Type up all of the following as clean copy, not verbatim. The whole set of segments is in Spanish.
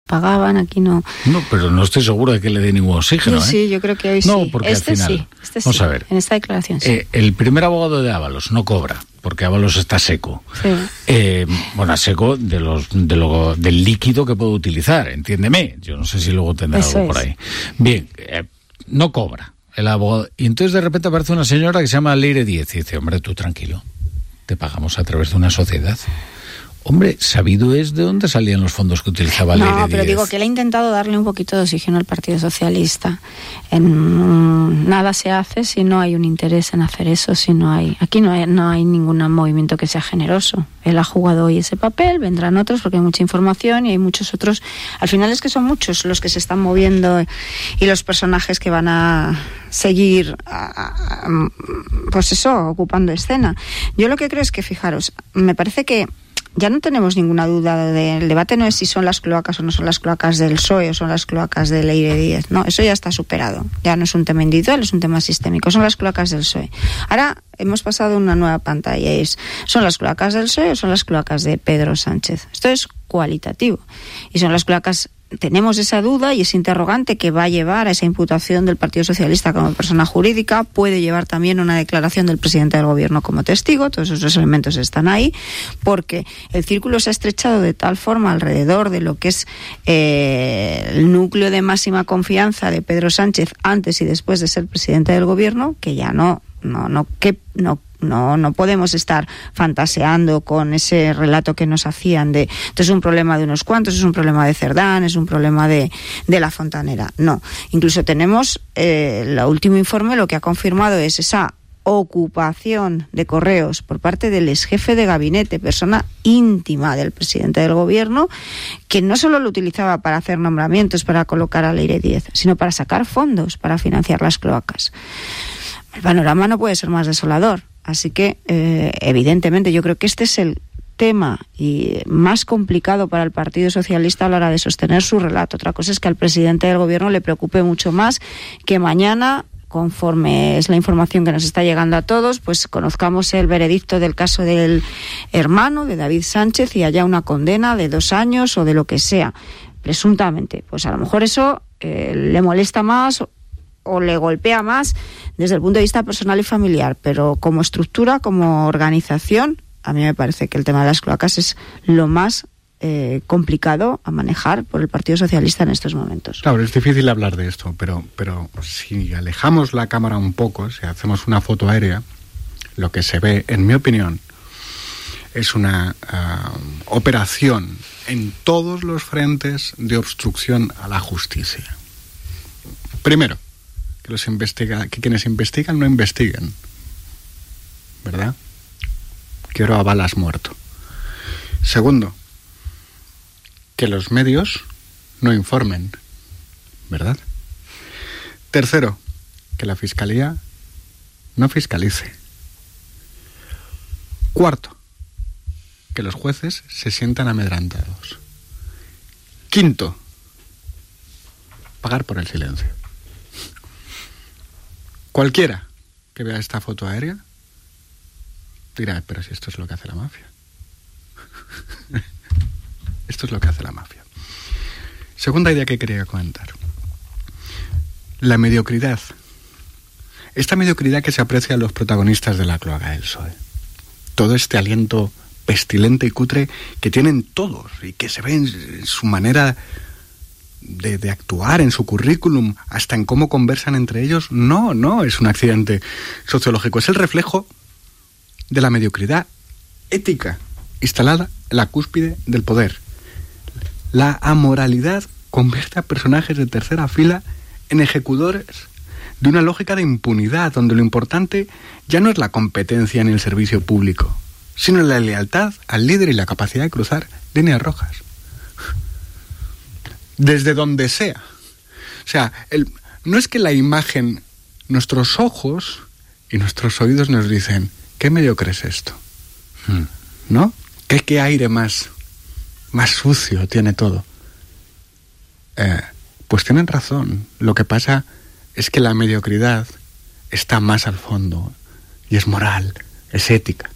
pagaban, aquí no. No, pero no estoy seguro de que le dé ningún oxígeno. Sí, yo creo que hoy sí. No, porque al final, vamos a ver. En esta declaración sí. El primer abogado de Ábalos no cobra, porque Ábalos está seco. Sí. Seco del líquido que puede utilizar, entiéndeme. Yo no sé si luego tendrá algo por ahí. Bien, no cobra el abogado. Y entonces de repente aparece una señora que se llama Leire Díez y dice, hombre, tú tranquilo, te pagamos a través de una sociedad. Hombre, sabido es de dónde salían los fondos que utilizaba Leire Díez. No, pero digo que él ha intentado darle un poquito de oxígeno al Partido Socialista. Nada se hace si no hay un interés en hacer eso, si no hay... Aquí no hay ningún movimiento que sea generoso. Él ha jugado hoy ese papel, vendrán otros porque hay mucha información y hay muchos otros. Al final es que son muchos los que se están moviendo y los personajes que van a seguir, pues eso, ocupando escena. Yo lo que creo es que, fijaros, me parece que ya no tenemos ninguna duda del debate, no es si son las cloacas o no son las cloacas del PSOE o son las cloacas de Leire Díez, no, eso ya está superado, ya no es un tema individual, es un tema sistémico, son las cloacas del PSOE. Ahora hemos pasado a una nueva pantalla, ¿son las cloacas del PSOE o son las cloacas de Pedro Sánchez? Esto es cualitativo, y son las cloacas. Tenemos esa duda y ese interrogante que va a llevar a esa imputación del Partido Socialista como persona jurídica, puede llevar también una declaración del presidente del gobierno como testigo, todos esos elementos están ahí, porque el círculo se ha estrechado de tal forma alrededor de lo que es el núcleo de máxima confianza de Pedro Sánchez antes y después de ser presidente del gobierno, que ya no podemos estar fantaseando con ese relato que nos hacían de esto es un problema de unos cuantos, es un problema de Cerdán, es un problema de la Fontanera. No, incluso tenemos el último informe, lo que ha confirmado es esa ocupación de correos por parte del exjefe de gabinete, persona íntima del presidente del gobierno, que no solo lo utilizaba para hacer nombramientos, para colocar a Leire Díez, sino para sacar fondos para financiar las cloacas. El panorama no puede ser más desolador. Así que, evidentemente, yo creo que este es el tema más complicado para el Partido Socialista a la hora de sostener su relato. Otra cosa es que al presidente del gobierno le preocupe mucho más que mañana, conforme es la información que nos está llegando a todos, pues conozcamos el veredicto del caso del hermano de David Sánchez y haya una condena de 2 años o de lo que sea, presuntamente. Pues a lo mejor eso le molesta más o le golpea más desde el punto de vista personal y familiar, pero como estructura, como organización, a mí me parece que el tema de las cloacas es lo más complicado a manejar por el Partido Socialista en estos momentos. Claro, es difícil hablar de esto, pero si alejamos la cámara un poco, si hacemos una foto aérea, lo que se ve, en mi opinión, es una operación en todos los frentes de obstrucción a la justicia. Primero, que quienes investigan no investiguen, ¿verdad? Quiero a balas muerto. Segundo, que los medios no informen, ¿verdad? Tercero, que la Fiscalía no fiscalice. Cuarto, que los jueces se sientan amedrentados. Quinto, pagar por el silencio. Cualquiera que vea esta foto aérea dirá, pero si esto es lo que hace la mafia. Esto es lo que hace la mafia. Segunda idea que quería comentar. La mediocridad. Esta mediocridad que se aprecia en los protagonistas de la cloaca del PSOE. Todo este aliento pestilente y cutre que tienen todos y que se ve en su manera de actuar, en su currículum, hasta en cómo conversan entre ellos, no es un accidente sociológico, es el reflejo de la mediocridad ética instalada en la cúspide del poder. La amoralidad convierte a personajes de tercera fila en ejecutores de una lógica de impunidad, donde lo importante ya no es la competencia ni el servicio público, sino la lealtad al líder y la capacidad de cruzar líneas rojas. Desde donde sea. O sea, no es que la imagen, nuestros ojos y nuestros oídos nos dicen, qué mediocre es esto, ¿no? ¿Qué aire más sucio tiene todo? Pues tienen razón. Lo que pasa es que la mediocridad está más al fondo y es moral, es ética.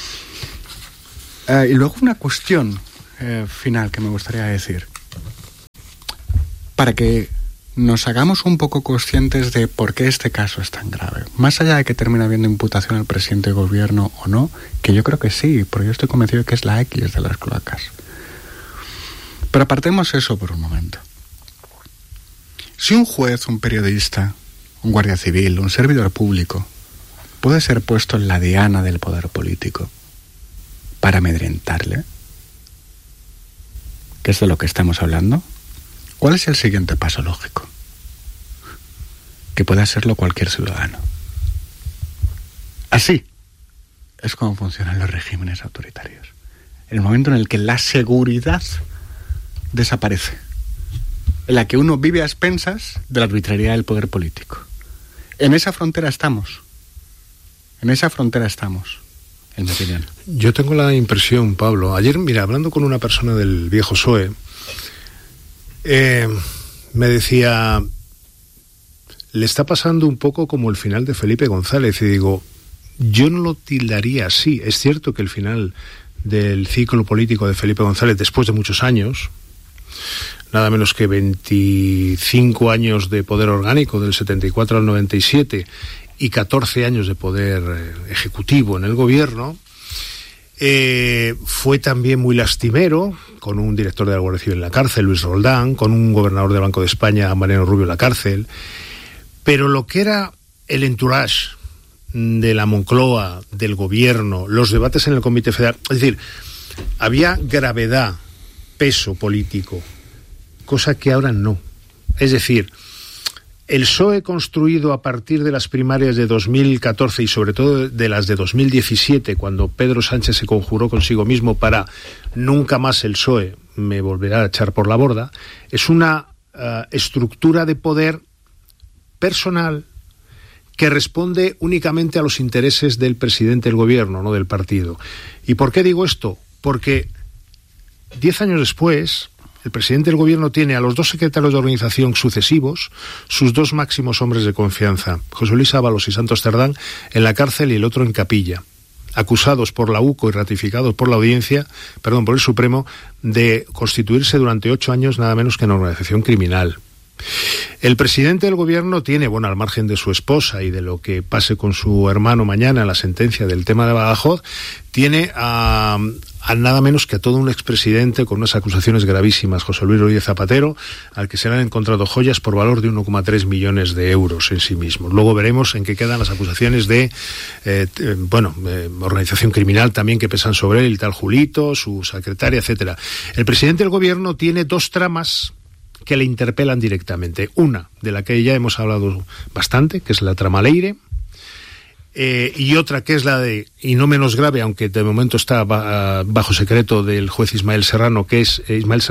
Y luego una cuestión final que me gustaría decir. para que nos hagamos un poco conscientes de por qué este caso es tan grave. Más allá de que termine habiendo imputación al presidente de gobierno o no, que yo creo que sí, porque yo estoy convencido de que es la X de las cloacas. Pero apartemos eso por un momento. Si un juez, un periodista, un guardia civil, un servidor público puede ser puesto en la diana del poder político para amedrentarle, que es de lo que estamos hablando, ¿cuál es el siguiente paso lógico? Que pueda hacerlo cualquier ciudadano. Así es como funcionan los regímenes autoritarios. En el momento en el que la seguridad desaparece, en la que uno vive a expensas de la arbitrariedad del poder político. En esa frontera estamos. En esa frontera estamos, en mi opinión. Yo tengo la impresión, Pablo, ayer, mira, hablando con una persona del viejo PSOE, me decía, le está pasando un poco como el final de Felipe González, y digo, yo no lo tildaría así. Es cierto que el final del ciclo político de Felipe González, después de muchos años, nada menos que 25 años de poder orgánico, del 74 al 97, y 14 años de poder ejecutivo en el gobierno, fue también muy lastimero, con un director de la Guardia Civil en la cárcel, Luis Roldán, con un gobernador del Banco de España, Mariano Rubio, en la cárcel. Pero lo que era el entourage de la Moncloa, del gobierno, los debates en el Comité Federal, es decir, había gravedad, peso político, cosa que ahora no. Es decir, el PSOE construido a partir de las primarias de 2014 y sobre todo de las de 2017, cuando Pedro Sánchez se conjuró consigo mismo para nunca más el PSOE me volverá a echar por la borda, es una estructura de poder personal que responde únicamente a los intereses del presidente del gobierno, no del partido. ¿Y por qué digo esto? Porque 10 años después, el presidente del gobierno tiene a los 2 secretarios de organización sucesivos, sus 2 máximos hombres de confianza, José Luis Ábalos y Santos Cerdán, en la cárcel y el otro en capilla, acusados por la UCO y ratificados por la audiencia, por el Supremo, de constituirse durante 8 años nada menos que en organización criminal. El presidente del gobierno tiene, al margen de su esposa y de lo que pase con su hermano mañana, la sentencia del tema de Badajoz, tiene a nada menos que a todo un expresidente con unas acusaciones gravísimas, José Luis Rodríguez Zapatero, al que se le han encontrado joyas por valor de 1,3 millones de euros en sí mismo. Luego veremos en qué quedan las acusaciones de organización criminal también que pesan sobre él, el tal Julito, su secretaria, etcétera. El presidente del gobierno tiene 2 tramas que le interpelan directamente. Una, de la que ya hemos hablado bastante, que es la trama Leire, y otra que es la de, y no menos grave, aunque de momento está bajo secreto, del juez Ismael Serrano, que es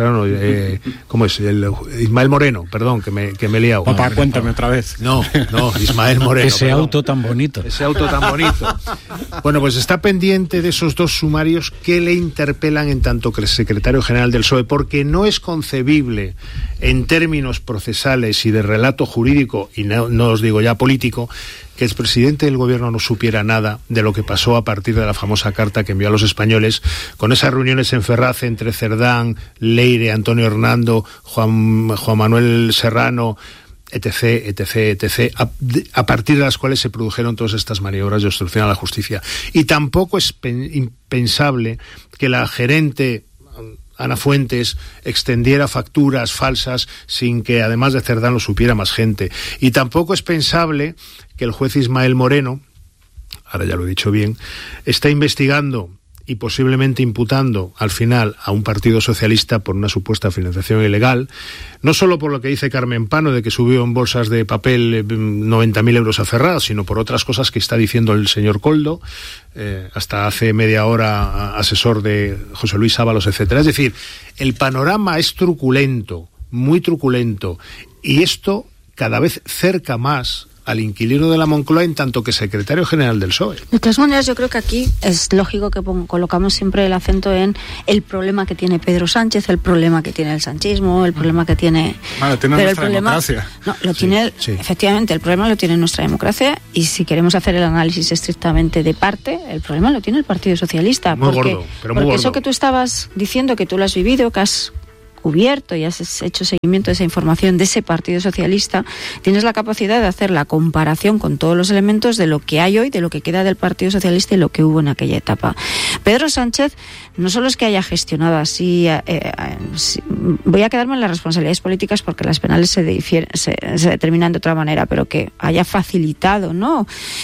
Ismael Moreno, perdón, que me he liado. Papá, cuéntame otra vez. No, Ismael Moreno. Ese auto tan bonito. Bueno, pues está pendiente de esos 2 sumarios que le interpelan en tanto que el secretario general del PSOE, porque no es concebible en términos procesales y de relato jurídico, y no os digo ya político, que el presidente del gobierno no supiera nada de lo que pasó a partir de la famosa carta que envió a los españoles, con esas reuniones en Ferraz entre Cerdán, Leire, Antonio Hernando, Juan Manuel Serrano, etc., a partir de las cuales se produjeron todas estas maniobras de obstrucción a la justicia. Y tampoco es impensable que la gerente Ana Fuentes extendiera facturas falsas sin que, además de Cerdán, lo supiera más gente. Y tampoco es pensable que el juez Ismael Moreno, ahora ya lo he dicho bien, está investigando y posiblemente imputando al final a un partido socialista por una supuesta financiación ilegal, no solo por lo que dice Carmen Pano de que subió en bolsas de papel 90.000 euros a Ferraz, sino por otras cosas que está diciendo el señor Koldo, hasta hace media hora asesor de José Luis Ábalos, etcétera. Es decir, el panorama es truculento, muy truculento, y esto cada vez cerca más al inquilino de la Moncloa en tanto que secretario general del PSOE. De todas maneras, yo creo que aquí es lógico que colocamos siempre el acento en el problema que tiene Pedro Sánchez, el problema que tiene el sanchismo, el problema que tiene... tiene nuestra democracia. No, lo tiene, sí. Efectivamente, el problema lo tiene nuestra democracia, y si queremos hacer el análisis estrictamente de parte, el problema lo tiene el Partido Socialista. Muy gordo, pero muy gordo. Eso que tú estabas diciendo, que tú lo has vivido, que has cubierto y has hecho seguimiento de esa información de ese Partido Socialista, tienes la capacidad de hacer la comparación con todos los elementos de lo que hay hoy, de lo que queda del Partido Socialista y lo que hubo en aquella etapa. Pedro Sánchez no solo es que haya gestionado así, voy a quedarme en las responsabilidades políticas porque las penales se determinan de otra manera, pero que haya facilitado, ¿no?,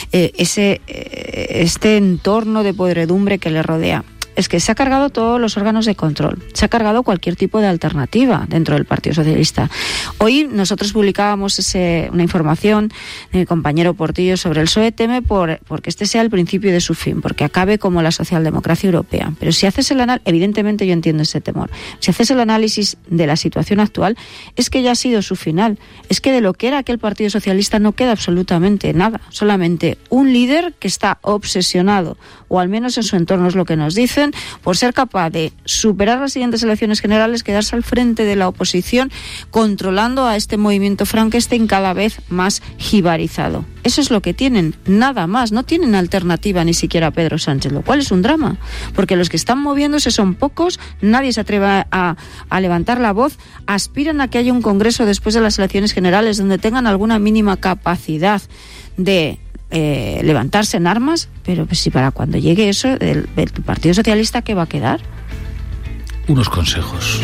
este entorno de podredumbre que le rodea. Es que se ha cargado todos los órganos de control, se ha cargado cualquier tipo de alternativa dentro del Partido Socialista. Hoy nosotros publicábamos una información de mi compañero Portillo sobre el PSOE, teme porque este sea el principio de su fin, porque acabe como la socialdemocracia europea. Pero si haces el análisis, evidentemente yo entiendo ese temor, si haces el análisis de la situación actual, es que ya ha sido su final, es que de lo que era aquel Partido Socialista no queda absolutamente nada, solamente un líder que está obsesionado, o al menos en su entorno es lo que nos dicen, por ser capaz de superar las siguientes elecciones generales, quedarse al frente de la oposición, controlando a este movimiento Frankenstein cada vez más jibarizado. Eso es lo que tienen, nada más. No tienen alternativa ni siquiera a Pedro Sánchez, lo cual es un drama, porque los que están moviéndose son pocos, nadie se atreve a levantar la voz, aspiran a que haya un congreso después de las elecciones generales donde tengan alguna mínima capacidad de levantarse en armas, pero pues si para cuando llegue eso del Partido Socialista, ¿qué va a quedar? Unos consejos.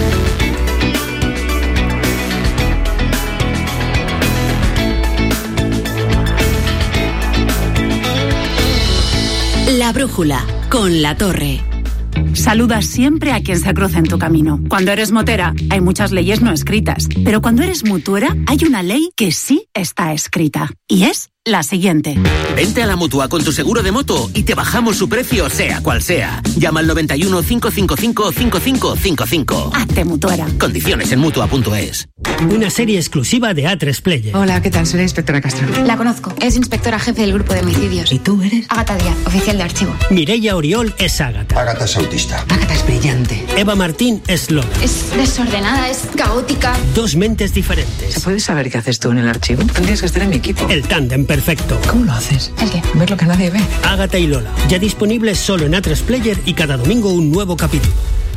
La brújula con La Torre. Saluda siempre a quien se cruza en tu camino. Cuando eres motera, hay muchas leyes no escritas. Pero cuando eres mutuera, hay una ley que sí está escrita. Y es la siguiente. Vente a la Mutua con tu seguro de moto y te bajamos su precio, sea cual sea. Llama al 91 555 5555. Hazte mutuera. Condiciones en Mutua.es. Una serie exclusiva de A3 Player. Hola, ¿qué tal? Soy la inspectora Castro. La conozco. Es inspectora jefe del grupo de homicidios. ¿Y tú eres? Ágata Díaz, oficial de archivo. Mireia Oriol es Ágata. Ágata es autista. Ágata es brillante. Eva Martín es Lola. Es desordenada, es caótica. Dos mentes diferentes. ¿Se puede saber qué haces tú en el archivo? Tendrías que estar en mi equipo. El tándem perfecto. ¿Cómo lo haces? ¿El qué? Ver lo que nadie ve. Ágata y Lola. Ya disponibles solo en A3 Player y cada domingo un nuevo capítulo.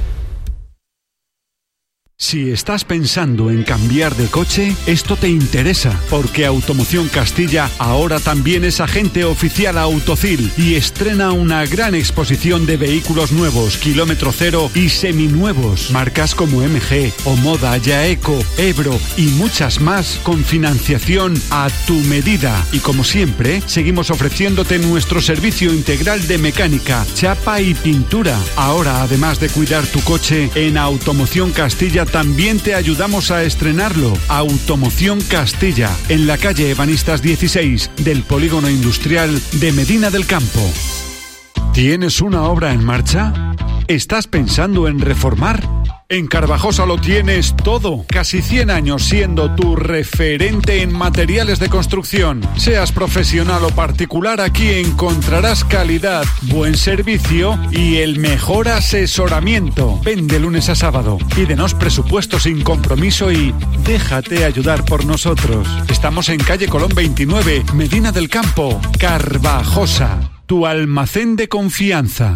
Si estás pensando en cambiar de coche, esto te interesa, porque Automoción Castilla ahora también es agente oficial Autocil y estrena una gran exposición de vehículos nuevos, kilómetro cero y seminuevos, marcas como MG, Omoda, Yaeco, Ebro y muchas más con financiación a tu medida. Y como siempre, seguimos ofreciéndote nuestro servicio integral de mecánica, chapa y pintura. Ahora, además de cuidar tu coche, en Automoción Castilla también te ayudamos a estrenarlo. Automoción Castilla, en la calle Ebanistas 16 del Polígono Industrial de Medina del Campo. ¿Tienes una obra en marcha? ¿Estás pensando en reformar? En Carvajosa lo tienes todo. Casi 100 años siendo tu referente en materiales de construcción. Seas profesional o particular, aquí encontrarás calidad, buen servicio y el mejor asesoramiento. Ven de lunes a sábado. Pídenos presupuesto sin compromiso y déjate ayudar por nosotros. Estamos en calle Colón 29, Medina del Campo. Carvajosa, tu almacén de confianza.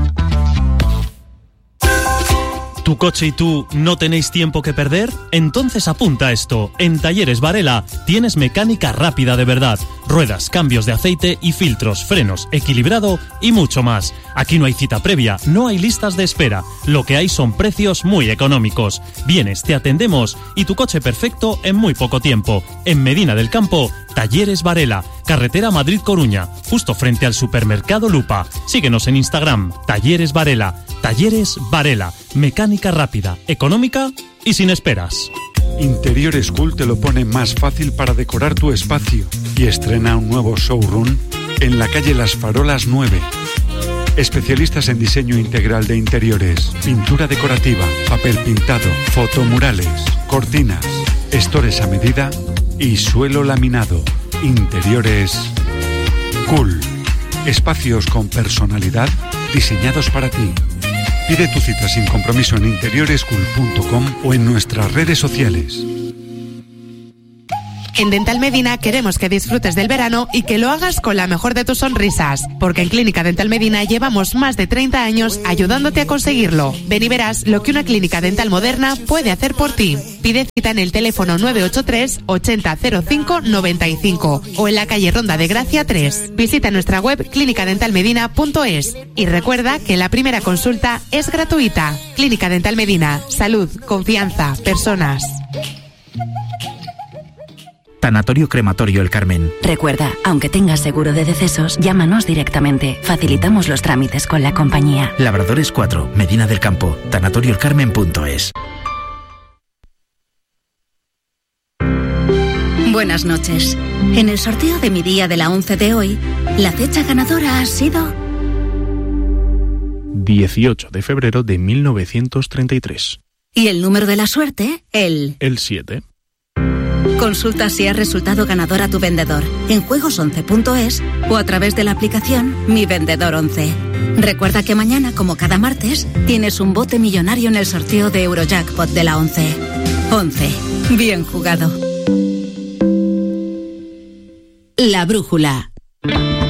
¿Tu coche y tú no tenéis tiempo que perder? Entonces apunta a esto. En Talleres Varela tienes mecánica rápida de verdad. Ruedas, cambios de aceite y filtros, frenos, equilibrado y mucho más. Aquí no hay cita previa, no hay listas de espera. Lo que hay son precios muy económicos. Vienes, te atendemos y tu coche perfecto en muy poco tiempo. En Medina del Campo, Talleres Varela, carretera Madrid-Coruña, justo frente al supermercado Lupa. Síguenos en Instagram, Talleres Varela. Talleres Varela, mecánica rápida, económica y sin esperas. Interiores Cool te lo pone más fácil para decorar tu espacio y estrena un nuevo showroom en la calle Las Farolas 9. Especialistas en diseño integral de interiores, pintura decorativa, papel pintado, fotomurales, cortinas, estores a medida y suelo laminado. Interiores Cool. Espacios con personalidad diseñados para ti. Pide tu cita sin compromiso en interiorescool.com o en nuestras redes sociales. En Dental Medina queremos que disfrutes del verano y que lo hagas con la mejor de tus sonrisas, porque en Clínica Dental Medina llevamos más de 30 años ayudándote a conseguirlo. Ven y verás lo que una clínica dental moderna puede hacer por ti. Pide cita en el teléfono 983 80 05 95 o en la calle Ronda de Gracia 3. Visita nuestra web clinicadentalmedina.es y recuerda que la primera consulta es gratuita. Clínica Dental Medina. Salud, confianza, personas. Tanatorio Crematorio El Carmen. Recuerda, aunque tengas seguro de decesos, llámanos directamente. Facilitamos los trámites con la compañía. Labradores 4, Medina del Campo, tanatoriolcarmen.es. Buenas noches. En el sorteo de mi día de la 11 de hoy, la fecha ganadora ha sido 18 de febrero de 1933. Y el número de la suerte, el 7. Consulta si has resultado ganador a tu vendedor en juegos11.es o a través de la aplicación Mi Vendedor 11. Recuerda que mañana, como cada martes, tienes un bote millonario en el sorteo de Eurojackpot de la 11. 11. Bien jugado. La brújula.